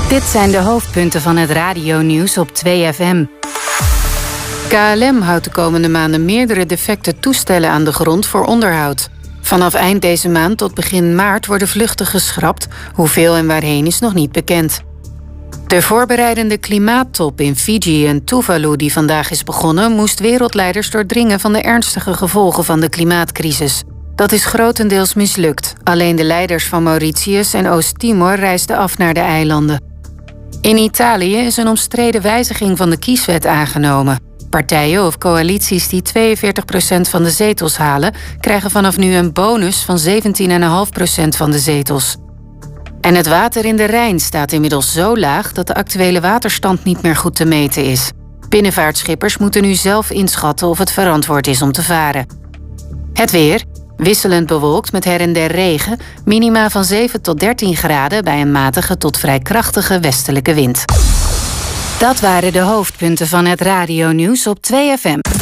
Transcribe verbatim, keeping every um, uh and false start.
Dit zijn de hoofdpunten van het radionieuws op twee F M. K L M houdt de komende maanden meerdere defecte toestellen aan de grond voor onderhoud. Vanaf eind deze maand tot begin maart worden vluchten geschrapt. Hoeveel en waarheen is nog niet bekend. De voorbereidende klimaattop in Fiji en Tuvalu die vandaag is begonnen, moest wereldleiders doordringen van de ernstige gevolgen van de klimaatcrisis. Dat is grotendeels mislukt. Alleen de leiders van Mauritius en Oost-Timor reisden af naar de eilanden. In Italië is een omstreden wijziging van de kieswet aangenomen. Partijen of coalities die tweeënveertig procent van de zetels halen, krijgen vanaf nu een bonus van zeventien komma vijf procent van de zetels. En het water in de Rijn staat inmiddels zo laag dat de actuele waterstand niet meer goed te meten is. Binnenvaartschippers moeten nu zelf inschatten of het verantwoord is om te varen. Het weer. Wisselend bewolkt met her en der regen, minima van zeven tot dertien graden bij een matige tot vrij krachtige westelijke wind. Dat waren de hoofdpunten van het radionieuws op twee F M.